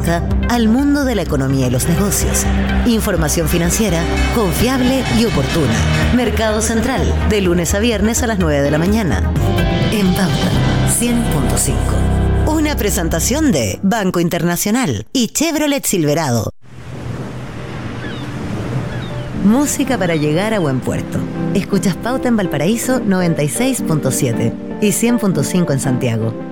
vuelta al mundo de la economía y los negocios. Información financiera confiable y oportuna. Mercado Central, de lunes a viernes a las 9 de la mañana. En Pauta 100.5. Una presentación de Banco Internacional y Chevrolet Silverado. Música para llegar a buen puerto. Escuchas Pauta en Valparaíso 96.7 y 100.5 en Santiago.